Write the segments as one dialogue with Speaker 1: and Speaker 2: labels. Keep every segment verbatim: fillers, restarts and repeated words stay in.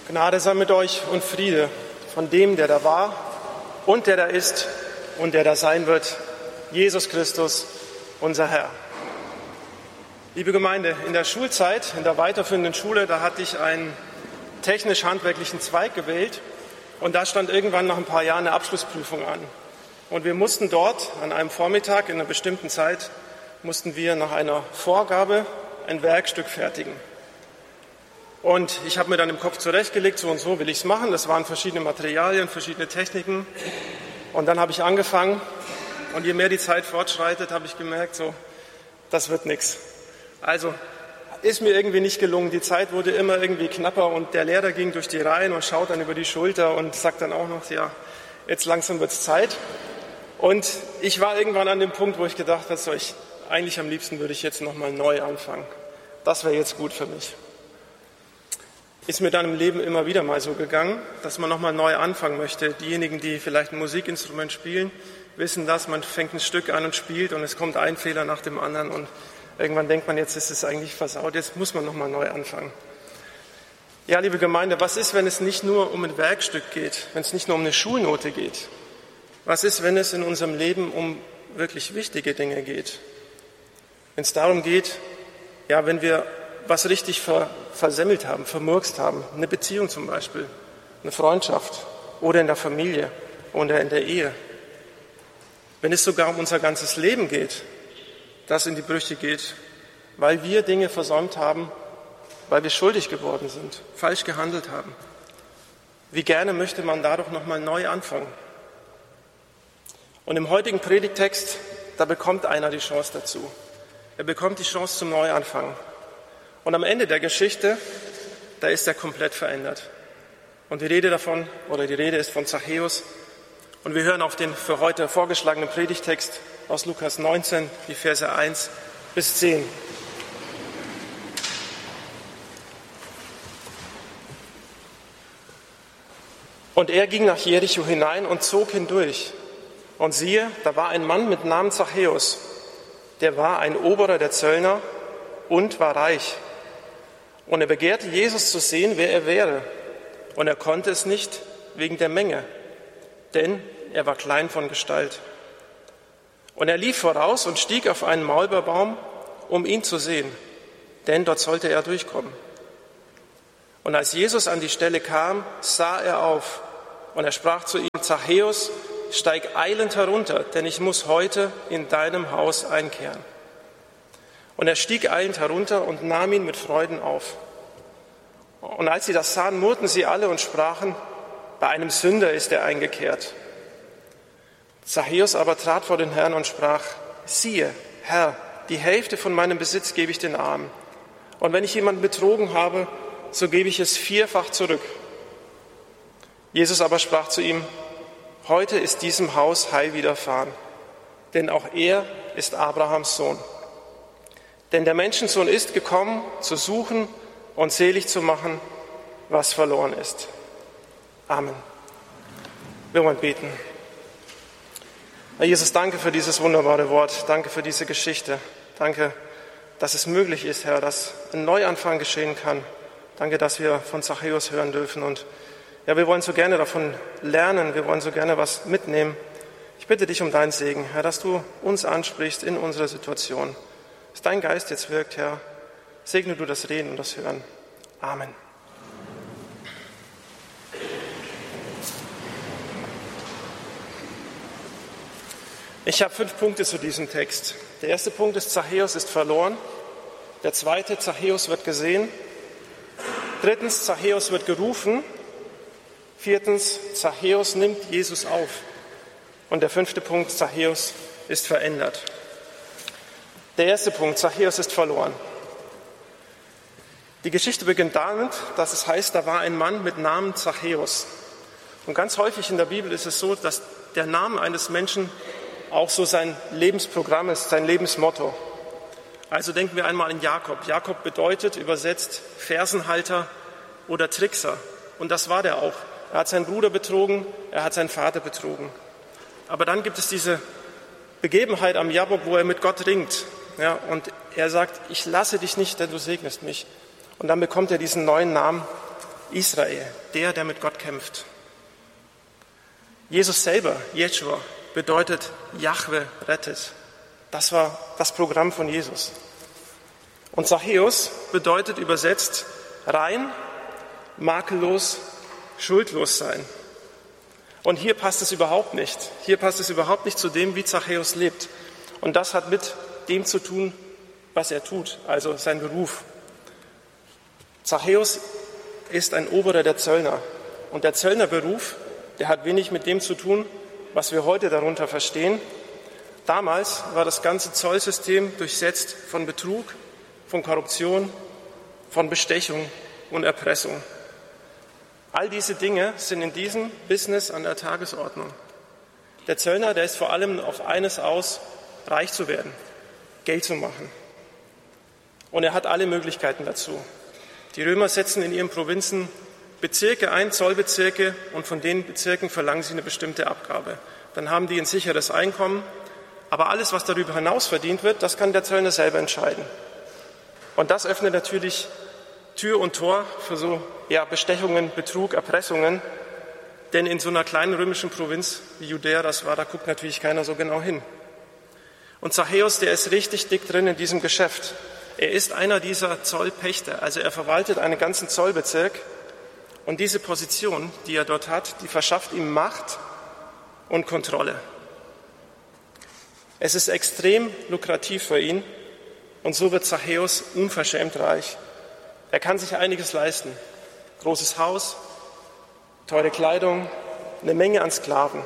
Speaker 1: Gnade sei mit euch und Friede von dem, der da war und der da ist und der da sein wird, Jesus Christus, unser Herr. Liebe Gemeinde, in der Schulzeit, in der weiterführenden Schule, da hatte ich einen technisch-handwerklichen Zweig gewählt und da stand irgendwann nach ein paar Jahren eine Abschlussprüfung an. Und wir mussten dort an einem Vormittag in einer bestimmten Zeit, mussten wir nach einer Vorgabe ein Werkstück fertigen. Und ich habe mir dann im Kopf zurechtgelegt, so und so will ich es machen. Das waren verschiedene Materialien, verschiedene Techniken. Und dann habe ich angefangen und je mehr die Zeit fortschreitet, habe ich gemerkt, so, das wird nichts. Also ist mir irgendwie nicht gelungen. Die Zeit wurde immer irgendwie knapper und der Lehrer ging durch die Reihen und schaut dann über die Schulter und sagt dann auch noch, ja, jetzt langsam wird es Zeit. Und ich war irgendwann an dem Punkt, wo ich gedacht habe, so, ich, eigentlich am liebsten würde ich jetzt nochmal neu anfangen. Das wäre jetzt gut für mich. Ist mir dann im Leben immer wieder mal so gegangen, dass man nochmal neu anfangen möchte. Diejenigen, die vielleicht ein Musikinstrument spielen, wissen das, man fängt ein Stück an und spielt und es kommt ein Fehler nach dem anderen und irgendwann denkt man, jetzt ist es eigentlich versaut, jetzt muss man nochmal neu anfangen. Ja, liebe Gemeinde, was ist, wenn es nicht nur um ein Werkstück geht, wenn es nicht nur um eine Schulnote geht? Was ist, wenn es in unserem Leben um wirklich wichtige Dinge geht? Wenn es darum geht, ja, wenn wir was richtig ver, versemmelt haben, vermurkst haben, eine Beziehung zum Beispiel, eine Freundschaft oder in der Familie oder in der Ehe. Wenn es sogar um unser ganzes Leben geht, das in die Brüche geht, weil wir Dinge versäumt haben, weil wir schuldig geworden sind, falsch gehandelt haben. Wie gerne möchte man da doch nochmal neu anfangen. Und im heutigen Predigttext, da bekommt einer die Chance dazu. Er bekommt die Chance zum Neuanfang. Und am Ende der Geschichte, da ist er komplett verändert. Und die Rede davon, oder die Rede ist von Zachäus. Und wir hören auf den für heute vorgeschlagenen Predigttext aus Lukas neunzehn, die Verse eins bis zehn. Und er ging nach Jericho hinein und zog hindurch. Und siehe, da war ein Mann mit Namen Zachäus. Der war ein Oberer der Zöllner und war reich. Und er begehrte Jesus zu sehen, wer er wäre. Und er konnte es nicht wegen der Menge, denn er war klein von Gestalt. Und er lief voraus und stieg auf einen Maulbeerbaum, um ihn zu sehen, denn dort sollte er durchkommen. Und als Jesus an die Stelle kam, sah er auf und er sprach zu ihm, Zachäus, steig eilend herunter, denn ich muss heute in deinem Haus einkehren. Und er stieg eilend herunter und nahm ihn mit Freuden auf. Und als sie das sahen, murrten sie alle und sprachen, bei einem Sünder ist er eingekehrt. Zachäus aber trat vor den Herrn und sprach, siehe, Herr, die Hälfte von meinem Besitz gebe ich den Armen. Und wenn ich jemanden betrogen habe, so gebe ich es vierfach zurück. Jesus aber sprach zu ihm, heute ist diesem Haus Heil widerfahren, denn auch er ist Abrahams Sohn. Denn der Menschensohn ist gekommen, zu suchen und selig zu machen, was verloren ist. Amen. Wir wollen beten. Herr Jesus, danke für dieses wunderbare Wort. Danke für diese Geschichte. Danke, dass es möglich ist, Herr, dass ein Neuanfang geschehen kann. Danke, dass wir von Zachäus hören dürfen. Und ja, wir wollen so gerne davon lernen. Wir wollen so gerne was mitnehmen. Ich bitte dich um deinen Segen, Herr, dass du uns ansprichst in unserer Situation. Dass dein Geist jetzt wirkt, Herr, segne du das Reden und das Hören. Amen. Ich habe fünf Punkte zu diesem Text. Der erste Punkt ist, Zachäus ist verloren. Der zweite, Zachäus wird gesehen. Drittens, Zachäus wird gerufen. Viertens, Zachäus nimmt Jesus auf. Und der fünfte Punkt, Zachäus ist verändert. Der erste Punkt, Zachäus ist verloren. Die Geschichte beginnt damit, dass es heißt, da war ein Mann mit Namen Zachäus. Und ganz häufig in der Bibel ist es so, dass der Name eines Menschen auch so sein Lebensprogramm ist, sein Lebensmotto. Also denken wir einmal an Jakob. Jakob bedeutet übersetzt Fersenhalter oder Trickser. Und das war der auch. Er hat seinen Bruder betrogen, er hat seinen Vater betrogen. Aber dann gibt es diese Begebenheit am Jabbok, wo er mit Gott ringt. Ja, und er sagt, ich lasse dich nicht, denn du segnest mich. Und dann bekommt er diesen neuen Namen, Israel, der, der mit Gott kämpft. Jesus selber, Jeschua, bedeutet Jahwe rettet. Das war das Programm von Jesus. Und Zachäus bedeutet übersetzt rein, makellos, schuldlos sein. Und hier passt es überhaupt nicht. Hier passt es überhaupt nicht zu dem, wie Zachäus lebt. Und das hat mit dem zu tun, was er tut, also sein Beruf. Zachäus ist ein Oberer der Zöllner. Und der Zöllnerberuf, der hat wenig mit dem zu tun, was wir heute darunter verstehen. Damals war das ganze Zollsystem durchsetzt von Betrug, von Korruption, von Bestechung und Erpressung. All diese Dinge sind in diesem Business an der Tagesordnung. Der Zöllner, der ist vor allem auf eines aus, reich zu werden, Geld zu machen. Und er hat alle Möglichkeiten dazu. Die Römer setzen in ihren Provinzen Bezirke ein, Zollbezirke, und von den Bezirken verlangen sie eine bestimmte Abgabe. Dann haben die ein sicheres Einkommen, aber alles, was darüber hinaus verdient wird, das kann der Zöllner selber entscheiden. Und das öffnet natürlich Tür und Tor für so ja, Bestechungen, Betrug, Erpressungen. Denn in so einer kleinen römischen Provinz wie Judäa das war, da guckt natürlich keiner so genau hin. Und Zachäus, der ist richtig dick drin in diesem Geschäft. Er ist einer dieser Zollpächter, also er verwaltet einen ganzen Zollbezirk. Und diese Position, die er dort hat, die verschafft ihm Macht und Kontrolle. Es ist extrem lukrativ für ihn und so wird Zachäus unverschämt reich. Er kann sich einiges leisten. Großes Haus, teure Kleidung, eine Menge an Sklaven.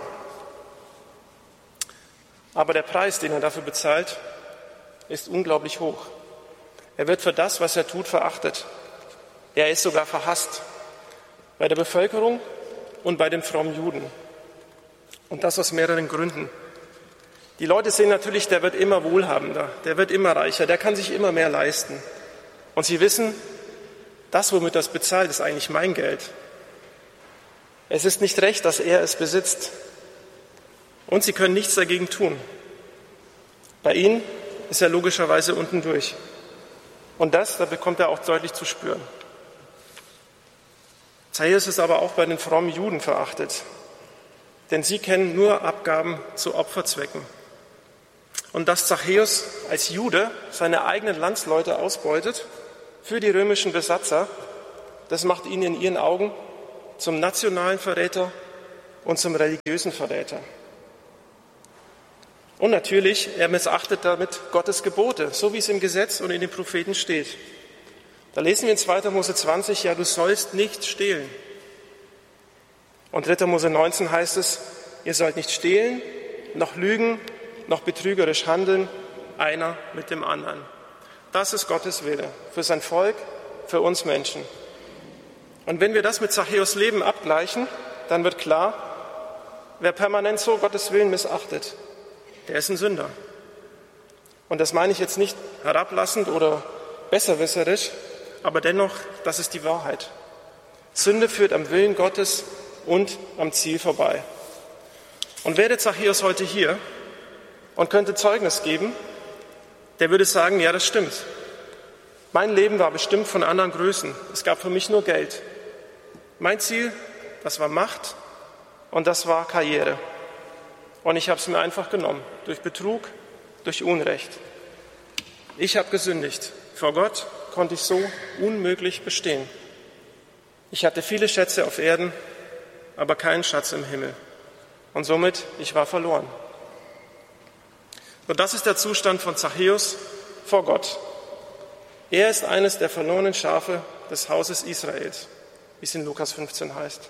Speaker 1: Aber der Preis, den er dafür bezahlt, ist unglaublich hoch. Er wird für das, was er tut, verachtet. Er ist sogar verhasst. Bei der Bevölkerung und bei den frommen Juden. Und das aus mehreren Gründen. Die Leute sehen natürlich, der wird immer wohlhabender, der wird immer reicher, der kann sich immer mehr leisten. Und sie wissen, das, womit das bezahlt, ist eigentlich mein Geld. Es ist nicht recht, dass er es besitzt. Und sie können nichts dagegen tun. Bei ihnen ist er logischerweise unten durch. Und das, da bekommt er auch deutlich zu spüren. Zachäus ist aber auch bei den frommen Juden verachtet. Denn sie kennen nur Abgaben zu Opferzwecken. Und dass Zachäus als Jude seine eigenen Landsleute ausbeutet für die römischen Besatzer, das macht ihn in ihren Augen zum nationalen Verräter und zum religiösen Verräter. Und natürlich, er missachtet damit Gottes Gebote, so wie es im Gesetz und in den Propheten steht. Da lesen wir in zweiter Mose zwanzig, ja, du sollst nicht stehlen. Und dritter Mose neunzehn heißt es, ihr sollt nicht stehlen, noch lügen, noch betrügerisch handeln, einer mit dem anderen. Das ist Gottes Wille für sein Volk, für uns Menschen. Und wenn wir das mit Zachäus Leben abgleichen, dann wird klar, wer permanent so Gottes Willen missachtet, der ist ein Sünder. Und das meine ich jetzt nicht herablassend oder besserwisserisch, aber dennoch, das ist die Wahrheit. Sünde führt am Willen Gottes und am Ziel vorbei. Und wäre Zachäus heute hier und könnte Zeugnis geben, der würde sagen, ja, das stimmt. Mein Leben war bestimmt von anderen Größen. Es gab für mich nur Geld. Mein Ziel, das war Macht und das war Karriere. Und ich habe es mir einfach genommen, durch Betrug, durch Unrecht. Ich habe gesündigt. Vor Gott konnte ich so unmöglich bestehen. Ich hatte viele Schätze auf Erden, aber keinen Schatz im Himmel. Und somit, ich war verloren. Und das ist der Zustand von Zachäus vor Gott. Er ist eines der verlorenen Schafe des Hauses Israels, wie es in Lukas fünfzehn heißt.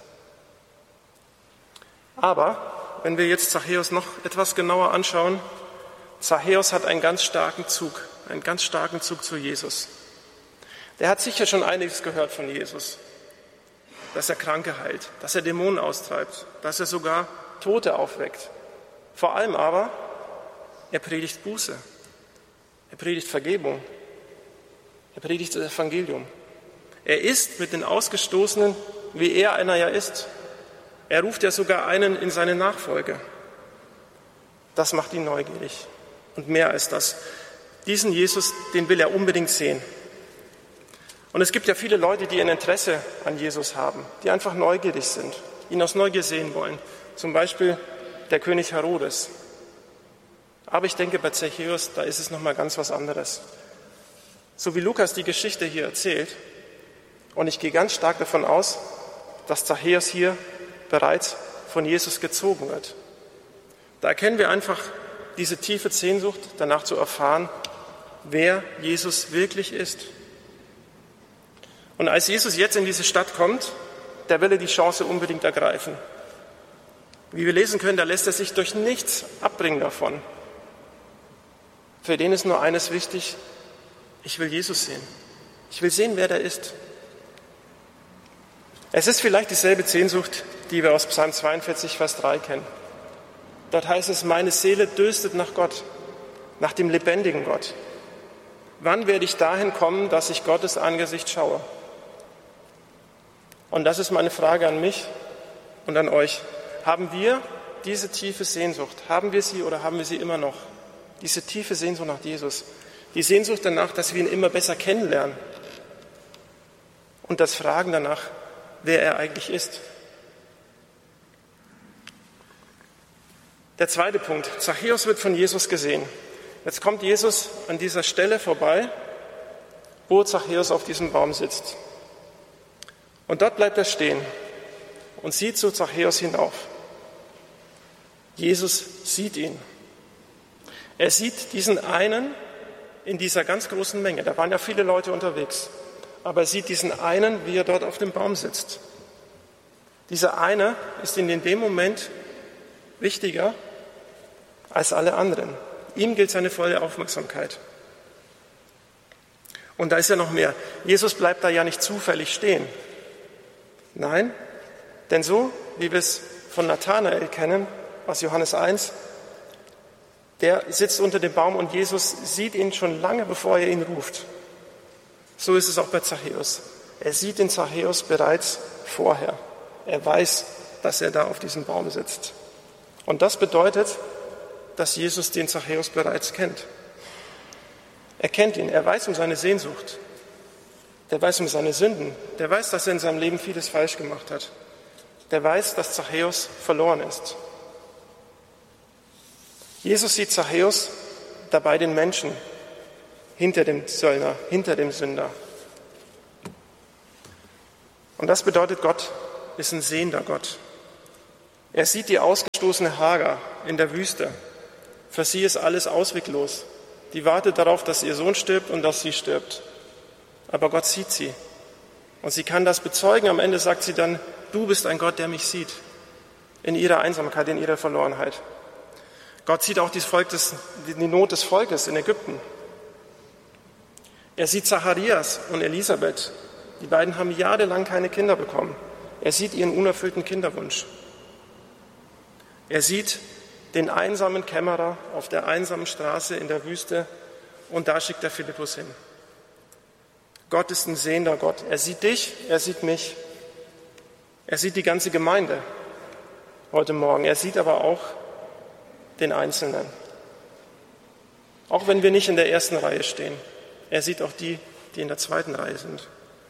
Speaker 1: Aber wenn wir jetzt Zachäus noch etwas genauer anschauen, Zachäus hat einen ganz starken Zug, einen ganz starken Zug zu Jesus. Der hat sicher schon einiges gehört von Jesus, dass er Kranke heilt, dass er Dämonen austreibt, dass er sogar Tote aufweckt. Vor allem aber, er predigt Buße, er predigt Vergebung, er predigt das Evangelium. Er ist mit den Ausgestoßenen, wie er einer ja ist. Er ruft ja sogar einen in seine Nachfolge. Das macht ihn neugierig. Und mehr als das. Diesen Jesus, den will er unbedingt sehen. Und es gibt ja viele Leute, die ein Interesse an Jesus haben, die einfach neugierig sind, ihn aus Neugier sehen wollen. Zum Beispiel der König Herodes. Aber ich denke, bei Zachäus, da ist es nochmal ganz was anderes. So wie Lukas die Geschichte hier erzählt, und ich gehe ganz stark davon aus, dass Zachäus hier bereits von Jesus gezogen wird. Da erkennen wir einfach diese tiefe Sehnsucht, danach zu erfahren, wer Jesus wirklich ist. Und als Jesus jetzt in diese Stadt kommt, da will er die Chance unbedingt ergreifen. Wie wir lesen können, da lässt er sich durch nichts abbringen davon. Für den ist nur eines wichtig: Ich will Jesus sehen. Ich will sehen, wer der ist. Es ist vielleicht dieselbe Sehnsucht, die wir aus Psalm zweiundvierzig, Vers drei kennen. Dort heißt es: Meine Seele dürstet nach Gott, nach dem lebendigen Gott. Wann werde ich dahin kommen, dass ich Gottes Angesicht schaue? Und das ist meine Frage an mich und an euch. Haben wir diese tiefe Sehnsucht? Haben wir sie oder haben wir sie immer noch? Diese tiefe Sehnsucht nach Jesus. Die Sehnsucht danach, dass wir ihn immer besser kennenlernen. Und das Fragen danach, wer er eigentlich ist. Der zweite Punkt. Zachäus wird von Jesus gesehen. Jetzt kommt Jesus an dieser Stelle vorbei, wo Zachäus auf diesem Baum sitzt. Und dort bleibt er stehen und sieht zu Zachäus hinauf. Jesus sieht ihn. Er sieht diesen einen in dieser ganz großen Menge. Da waren ja viele Leute unterwegs. Aber er sieht diesen einen, wie er dort auf dem Baum sitzt. Dieser eine ist ihm in dem Moment wichtiger als alle anderen. Ihm gilt seine volle Aufmerksamkeit. Und da ist ja noch mehr. Jesus bleibt da ja nicht zufällig stehen. Nein, denn so, wie wir es von Nathanael kennen, aus Johannes eins, der sitzt unter dem Baum und Jesus sieht ihn schon lange, bevor er ihn ruft. So ist es auch bei Zachäus. Er sieht den Zachäus bereits vorher. Er weiß, dass er da auf diesem Baum sitzt. Und das bedeutet, dass Jesus den Zachäus bereits kennt. Er kennt ihn, er weiß um seine Sehnsucht. Der weiß um seine Sünden. Der weiß, dass er in seinem Leben vieles falsch gemacht hat. Der weiß, dass Zachäus verloren ist. Jesus sieht Zachäus dabei den Menschen hinter dem Zöllner, hinter dem Sünder. Und das bedeutet, Gott ist ein sehender Gott. Er sieht die ausgestoßene Hagar in der Wüste. Für sie ist alles ausweglos. Die wartet darauf, dass ihr Sohn stirbt und dass sie stirbt. Aber Gott sieht sie. Und sie kann das bezeugen. Am Ende sagt sie dann: Du bist ein Gott, der mich sieht. In ihrer Einsamkeit, in ihrer Verlorenheit. Gott sieht auch die, Volk des, die Not des Volkes in Ägypten. Er sieht Zacharias und Elisabeth. Die beiden haben jahrelang keine Kinder bekommen. Er sieht ihren unerfüllten Kinderwunsch. Er sieht den einsamen Kämmerer auf der einsamen Straße in der Wüste und da schickt er Philippus hin. Gott ist ein sehender Gott. Er sieht dich, er sieht mich. Er sieht die ganze Gemeinde heute Morgen. Er sieht aber auch den Einzelnen. Auch wenn wir nicht in der ersten Reihe stehen. Er sieht auch die, die in der zweiten Reihe sind.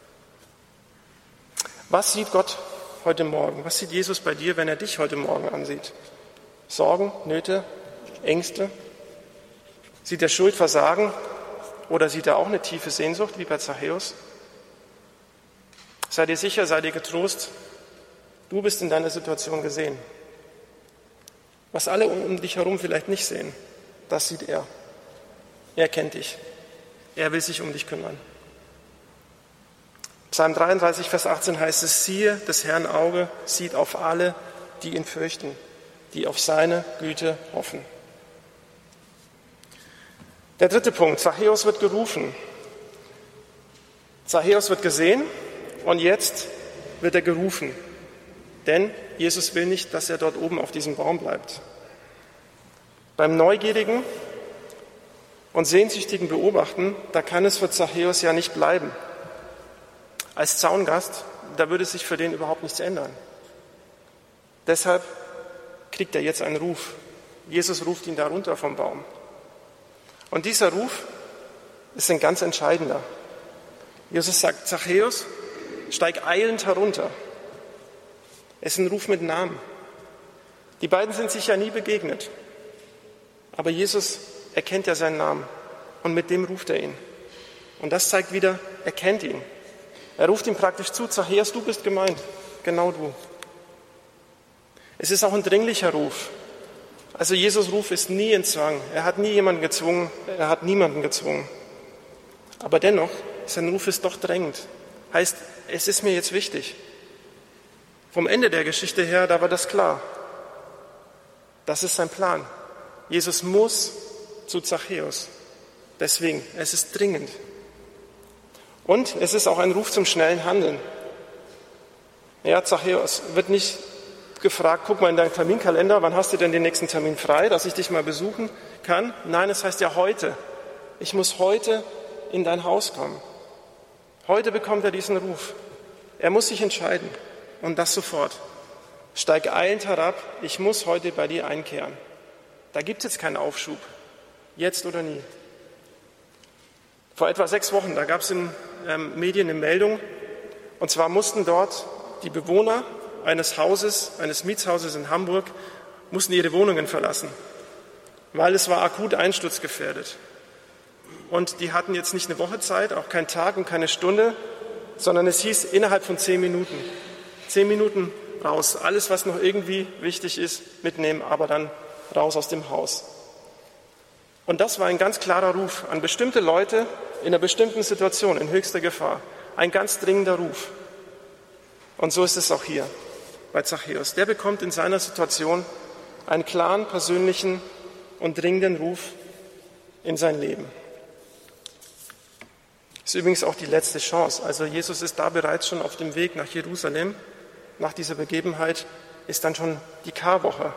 Speaker 1: Was sieht Gott heute Morgen? Was sieht Jesus bei dir, wenn er dich heute Morgen ansieht? Sorgen, Nöte, Ängste? Sieht er Schuld, Versagen? Oder sieht er auch eine tiefe Sehnsucht, wie bei Zachäus? Sei dir sicher, sei dir getrost, du bist in deiner Situation gesehen. Was alle um dich herum vielleicht nicht sehen, das sieht er. Er kennt dich. Er will sich um dich kümmern. Psalm dreiunddreißig, Vers achtzehn heißt es: Siehe, des Herrn Auge sieht auf alle, die ihn fürchten, die auf seine Güte hoffen. Der dritte Punkt, Zachäus wird gerufen. Zachäus wird gesehen und jetzt wird er gerufen. Denn Jesus will nicht, dass er dort oben auf diesem Baum bleibt. Beim neugierigen und sehnsüchtigen Beobachten, da kann es für Zachäus ja nicht bleiben. Als Zaungast, da würde sich für den überhaupt nichts ändern. Deshalb kriegt er jetzt einen Ruf. Jesus ruft ihn da runter vom Baum. Und dieser Ruf ist ein ganz entscheidender. Jesus sagt, Zachäus, steig eilend herunter. Es ist ein Ruf mit Namen. Die beiden sind sich ja nie begegnet. Aber Jesus erkennt ja seinen Namen und mit dem ruft er ihn. Und das zeigt wieder, er kennt ihn. Er ruft ihm praktisch zu, Zachäus, du bist gemeint, genau du. Es ist auch ein dringlicher Ruf. Also Jesus' Ruf ist nie in Zwang. Er hat nie jemanden gezwungen, er hat niemanden gezwungen. Aber dennoch, sein Ruf ist doch drängend. Heißt, es ist mir jetzt wichtig. Vom Ende der Geschichte her, da war das klar. Das ist sein Plan. Jesus muss zu Zachäus. Deswegen, es ist dringend. Und es ist auch ein Ruf zum schnellen Handeln. Ja, Zachäus wird nicht gefragt, guck mal in deinen Terminkalender, wann hast du denn den nächsten Termin frei, dass ich dich mal besuchen kann? Nein, es heißt ja heute. Ich muss heute in dein Haus kommen. Heute bekommt er diesen Ruf. Er muss sich entscheiden und das sofort. Steig eilend herab, ich muss heute bei dir einkehren. Da gibt es jetzt keinen Aufschub, jetzt oder nie. Vor etwa sechs Wochen, da gab es in ähm, Medien eine Meldung, und zwar mussten dort die Bewohner eines Hauses, eines Mietshauses in Hamburg, mussten ihre Wohnungen verlassen, weil es war akut einsturzgefährdet. Und die hatten jetzt nicht eine Woche Zeit, auch keinen Tag und keine Stunde, sondern es hieß innerhalb von zehn Minuten. Zehn Minuten raus, alles, was noch irgendwie wichtig ist, mitnehmen, aber dann raus aus dem Haus. Und das war ein ganz klarer Ruf an bestimmte Leute in einer bestimmten Situation, in höchster Gefahr. Ein ganz dringender Ruf. Und so ist es auch hier bei Zachäus. Der bekommt in seiner Situation einen klaren, persönlichen und dringenden Ruf in sein Leben. Das ist übrigens auch die letzte Chance. Also Jesus ist da bereits schon auf dem Weg nach Jerusalem. Nach dieser Begebenheit ist dann schon die Karwoche.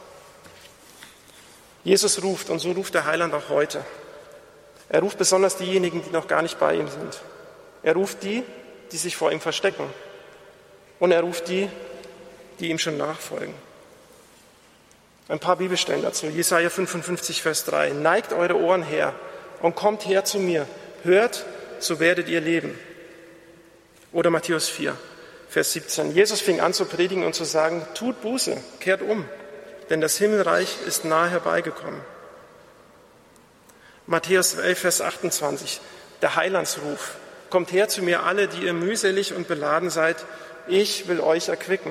Speaker 1: Jesus ruft, und so ruft der Heiland auch heute. Er ruft besonders diejenigen, die noch gar nicht bei ihm sind. Er ruft die, die sich vor ihm verstecken. Und er ruft die, die ihm schon nachfolgen. Ein paar Bibelstellen dazu. Jesaja fünfundfünfzig, Vers drei. Neigt eure Ohren her und kommt her zu mir. Hört, so werdet ihr leben. Oder Matthäus vier, Vers siebzehn. Jesus fing an zu predigen und zu sagen, tut Buße, kehrt um, denn das Himmelreich ist nahe herbeigekommen. Matthäus elf, Vers achtundzwanzig. Der Heilandsruf. Kommt her zu mir alle, die ihr mühselig und beladen seid, ich will euch erquicken.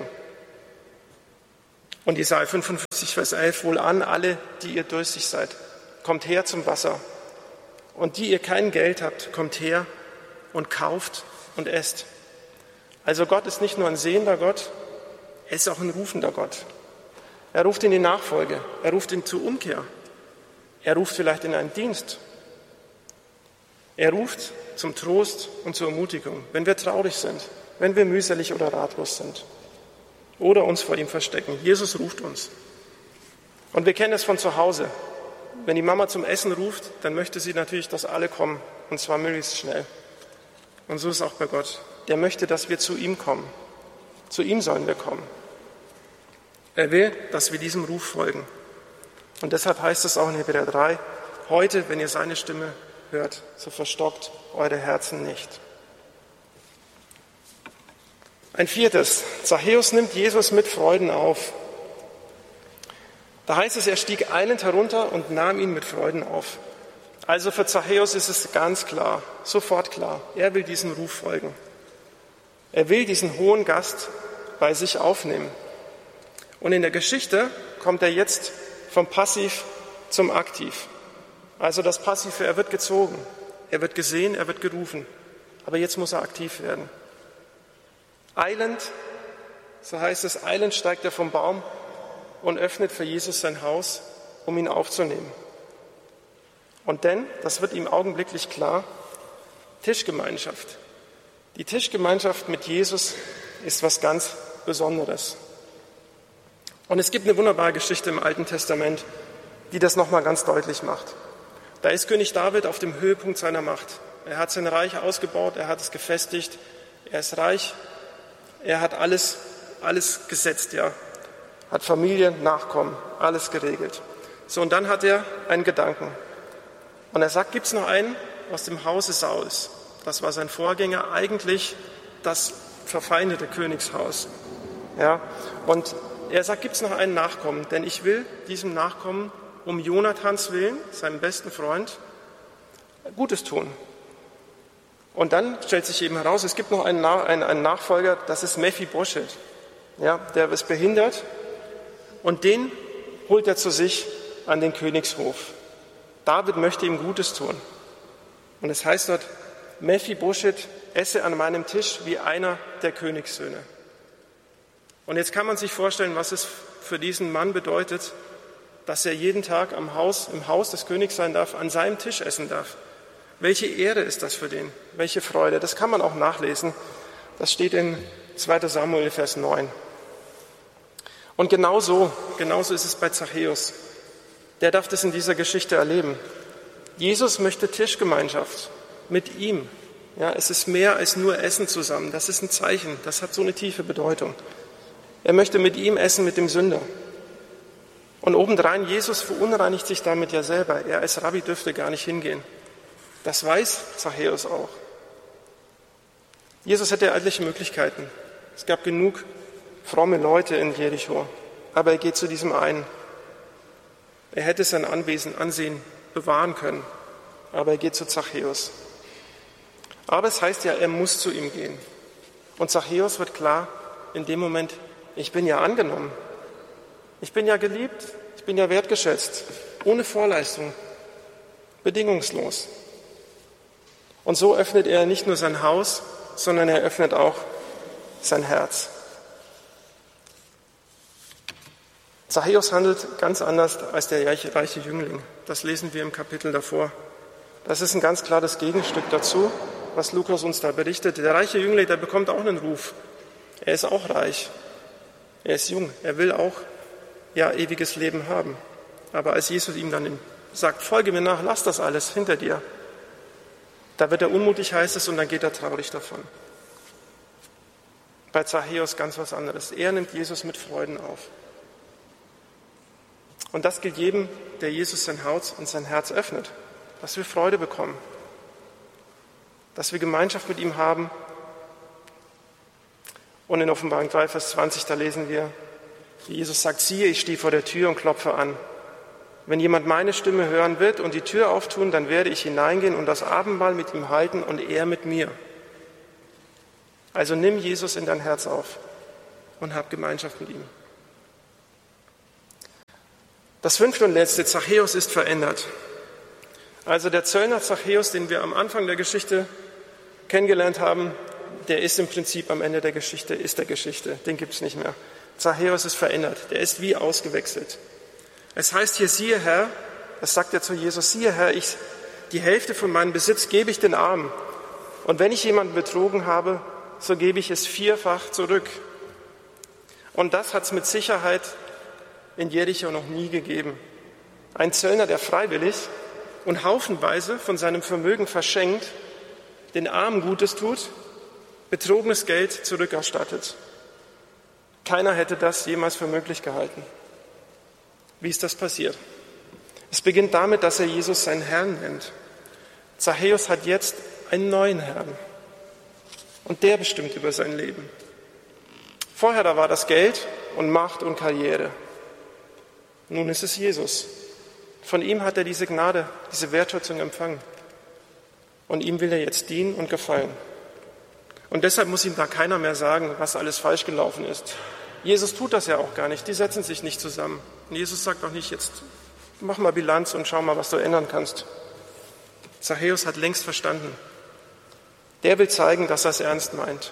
Speaker 1: Und Jesaja fünfundfünfzig, Vers elf, wohlan alle, die ihr durstig seid, kommt her zum Wasser. Und die ihr kein Geld habt, kommt her und kauft und esst. Also Gott ist nicht nur ein sehender Gott, er ist auch ein rufender Gott. Er ruft in die Nachfolge, er ruft ihn zur Umkehr, er ruft vielleicht in einen Dienst. Er ruft zum Trost und zur Ermutigung, wenn wir traurig sind, wenn wir mühselig oder ratlos sind oder uns vor ihm verstecken. Jesus ruft uns. Und wir kennen es von zu Hause. Wenn die Mama zum Essen ruft, dann möchte sie natürlich, dass alle kommen, und zwar möglichst schnell. Und so ist es auch bei Gott. Der möchte, dass wir zu ihm kommen. Zu ihm sollen wir kommen. Er will, dass wir diesem Ruf folgen. Und deshalb heißt es auch in Hebräer drei, heute, wenn ihr seine Stimme hört, so verstockt eure Herzen nicht. Ein viertes, Zachäus nimmt Jesus mit Freuden auf. Da heißt es, er stieg eilend herunter und nahm ihn mit Freuden auf. Also für Zachäus ist es ganz klar, sofort klar, er will diesem Ruf folgen. Er will diesen hohen Gast bei sich aufnehmen. Und in der Geschichte kommt er jetzt vom Passiv zum Aktiv. Also das Passive, er wird gezogen, er wird gesehen, er wird gerufen. Aber jetzt muss er aktiv werden. Eilend, so heißt es, eilend steigt er vom Baum und öffnet für Jesus sein Haus, um ihn aufzunehmen. Und denn, das wird ihm augenblicklich klar, Tischgemeinschaft. Die Tischgemeinschaft mit Jesus ist was ganz Besonderes. Und es gibt eine wunderbare Geschichte im Alten Testament, die das nochmal ganz deutlich macht. Da ist König David auf dem Höhepunkt seiner Macht. Er hat sein Reich ausgebaut, er hat es gefestigt, er ist reich, er hat alles, alles gesetzt, ja. Hat Familie, Nachkommen, alles geregelt. So, und dann hat er einen Gedanken. Und er sagt, gibt es noch einen aus dem Hause Sauls? das war sein Vorgänger, eigentlich das verfeindete Königshaus. Ja, und er sagt, gibt es noch einen Nachkommen? Denn ich will diesem Nachkommen um Jonathans willen, seinem besten Freund, Gutes tun. Und dann stellt sich eben heraus, es gibt noch einen, einen, einen Nachfolger, das ist Mephibosheth. Ja, der ist behindert und den holt er zu sich an den Königshof. David möchte ihm Gutes tun. Und es heißt dort, Mephibosheth esse an meinem Tisch wie einer der Königssöhne. Und jetzt kann man sich vorstellen, was es für diesen Mann bedeutet, dass er jeden Tag am Haus, im Haus des Königs sein darf, an seinem Tisch essen darf. Welche Ehre ist das für den? Welche Freude? Das kann man auch nachlesen. Das steht in zweiter Samuel, Vers neun. Und genauso, genauso ist es bei Zachäus. Der darf das in dieser Geschichte erleben. Jesus möchte Tischgemeinschaft mit ihm. Ja, es ist mehr als nur Essen zusammen. Das ist ein Zeichen. Das hat so eine tiefe Bedeutung. Er möchte mit ihm essen, mit dem Sünder. Und obendrein, Jesus verunreinigt sich damit ja selber. Er als Rabbi dürfte gar nicht hingehen. Das weiß Zachäus auch. Jesus hatte etliche Möglichkeiten. Es gab genug fromme Leute in Jericho, aber er geht zu diesem einen. Er hätte sein Anwesen, Ansehen bewahren können, aber er geht zu Zachäus. Aber es heißt ja, er muss zu ihm gehen. Und Zachäus wird klar, in dem Moment, ich bin ja angenommen, ich bin ja geliebt, ich bin ja wertgeschätzt, ohne Vorleistung, bedingungslos. Und so öffnet er nicht nur sein Haus, sondern er öffnet auch sein Herz. Zachäus handelt ganz anders als der reiche Jüngling. Das lesen wir im Kapitel davor. Das ist ein ganz klares Gegenstück dazu, was Lukas uns da berichtet. Der reiche Jüngling, der bekommt auch einen Ruf. Er ist auch reich. Er ist jung. Er will auch ja, ewiges Leben haben. Aber als Jesus ihm dann sagt, folge mir nach, lass das alles hinter dir, da wird er unmutig, heißt es, und dann geht er traurig davon. Bei Zachäus ganz was anderes. Er nimmt Jesus mit Freuden auf. Und das gilt jedem, der Jesus sein Haus und sein Herz öffnet, dass wir Freude bekommen, dass wir Gemeinschaft mit ihm haben. Und in Offenbarung drei, Vers zwanzig, da lesen wir, wie Jesus sagt, siehe, ich stehe vor der Tür und klopfe an. Wenn jemand meine Stimme hören wird und die Tür auftun, dann werde ich hineingehen und das Abendmahl mit ihm halten und er mit mir. Also nimm Jesus in dein Herz auf und hab Gemeinschaft mit ihm. Das fünfte und letzte, Zachäus ist verändert. Also der Zöllner Zachäus, den wir am Anfang der Geschichte kennengelernt haben, der ist im Prinzip am Ende der Geschichte, ist der Geschichte, den gibt es nicht mehr. Zachäus ist verändert, der ist wie ausgewechselt. Es heißt hier, siehe Herr, das sagt er zu Jesus, siehe Herr, ich, die Hälfte von meinem Besitz gebe ich den Armen. Und wenn ich jemanden betrogen habe, so gebe ich es vierfach zurück. Und das hat es mit Sicherheit in Jericho noch nie gegeben. Ein Zöllner, der freiwillig und haufenweise von seinem Vermögen verschenkt, den Armen Gutes tut, betrogenes Geld zurückerstattet. Keiner hätte das jemals für möglich gehalten. Wie ist das passiert? Es beginnt damit, dass er Jesus seinen Herrn nennt. Zachäus hat jetzt einen neuen Herrn und der bestimmt über sein Leben. Vorher da war das Geld und Macht und Karriere. Nun ist es Jesus. Von ihm hat er diese Gnade, diese Wertschätzung empfangen. Und ihm will er jetzt dienen und gefallen. Und deshalb muss ihm da keiner mehr sagen, was alles falsch gelaufen ist. Jesus tut das ja auch gar nicht. Die setzen sich nicht zusammen. Und Jesus sagt auch nicht, jetzt mach mal Bilanz und schau mal, was du ändern kannst. Zachäus hat längst verstanden. Der will zeigen, dass er es ernst meint.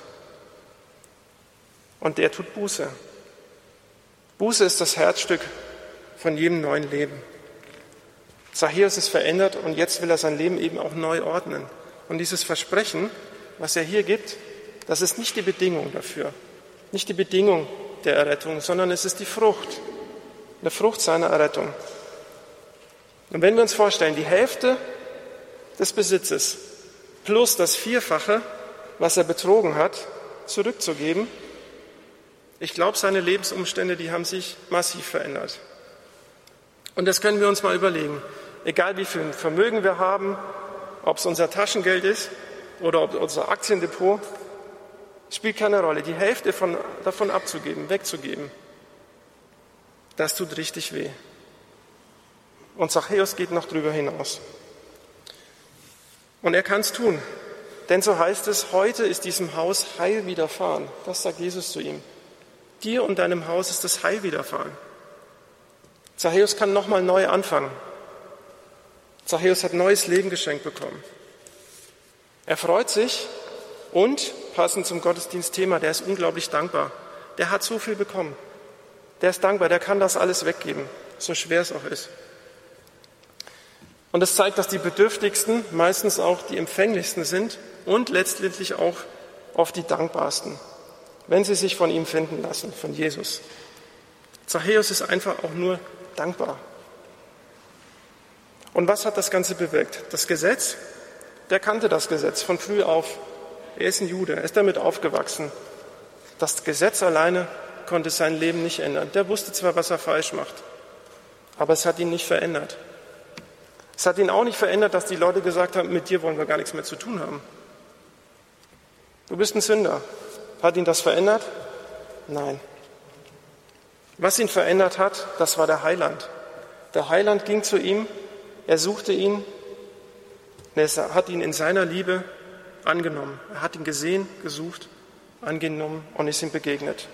Speaker 1: Und der tut Buße. Buße ist das Herzstück von jedem neuen Leben. Zachäus ist verändert und jetzt will er sein Leben eben auch neu ordnen. Und dieses Versprechen, was er hier gibt, das ist nicht die Bedingung dafür, nicht die Bedingung der Errettung, sondern es ist die Frucht, eine Frucht seiner Errettung. Und wenn wir uns vorstellen, die Hälfte des Besitzes plus das Vierfache, was er betrogen hat, zurückzugeben, ich glaube, seine Lebensumstände, die haben sich massiv verändert. Und das können wir uns mal überlegen. Egal wie viel Vermögen wir haben, ob es unser Taschengeld ist oder ob unser Aktiendepot, spielt keine Rolle. Die Hälfte von, davon abzugeben, wegzugeben, das tut richtig weh. Und Zachäus geht noch drüber hinaus. Und er kann es tun, denn so heißt es, heute ist diesem Haus Heil widerfahren. Das sagt Jesus zu ihm. Dir und deinem Haus ist das Heil widerfahren. Zachäus kann nochmal neu anfangen. Zachäus hat neues Leben geschenkt bekommen. Er freut sich und, passend zum Gottesdienstthema, der ist unglaublich dankbar. Der hat so viel bekommen. Der ist dankbar, der kann das alles weggeben, so schwer es auch ist. Und es zeigt, dass die Bedürftigsten meistens auch die empfänglichsten sind und letztendlich auch oft die dankbarsten, wenn sie sich von ihm finden lassen, von Jesus. Zachäus ist einfach auch nur dankbar. Und was hat das Ganze bewirkt? Das Gesetz, der kannte das Gesetz von früh auf. Er ist ein Jude, er ist damit aufgewachsen. Das Gesetz alleine konnte sein Leben nicht ändern. Der wusste zwar, was er falsch macht, aber es hat ihn nicht verändert. Es hat ihn auch nicht verändert, dass die Leute gesagt haben, mit dir wollen wir gar nichts mehr zu tun haben. Du bist ein Sünder. Hat ihn das verändert? Nein. Was ihn verändert hat, das war der Heiland. Der Heiland ging zu ihm, er suchte ihn, er hat ihn in seiner Liebe angenommen. Er hat ihn gesehen, gesucht, angenommen und ist ihm begegnet.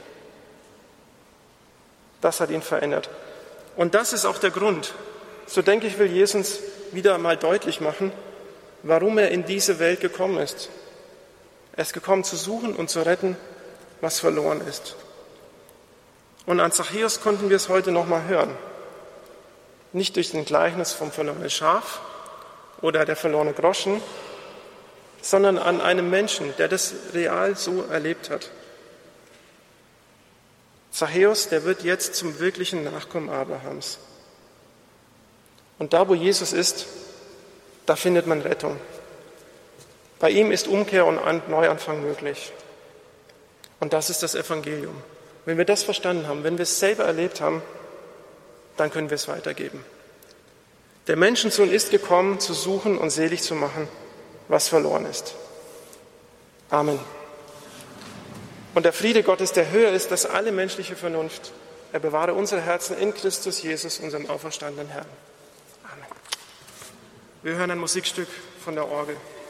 Speaker 1: Das hat ihn verändert. Und das ist auch der Grund, so denke ich, will Jesus wieder mal deutlich machen, warum er in diese Welt gekommen ist. Er ist gekommen, zu suchen und zu retten, was verloren ist. Und an Zachäus konnten wir es heute noch mal hören. Nicht durch den Gleichnis vom verlorenen Schaf oder der verlorene Groschen, sondern an einem Menschen, der das real so erlebt hat. Zachäus, der wird jetzt zum wirklichen Nachkommen Abrahams. Und da, wo Jesus ist, da findet man Rettung. Bei ihm ist Umkehr und Neuanfang möglich. Und das ist das Evangelium. Wenn wir das verstanden haben, wenn wir es selber erlebt haben, dann können wir es weitergeben. Der Menschensohn ist gekommen, zu suchen und selig zu machen, was verloren ist. Amen. Und der Friede Gottes, der höher ist als alle menschliche Vernunft, er bewahre unsere Herzen in Christus Jesus, unserem auferstandenen Herrn. Amen. Wir hören ein Musikstück von der Orgel.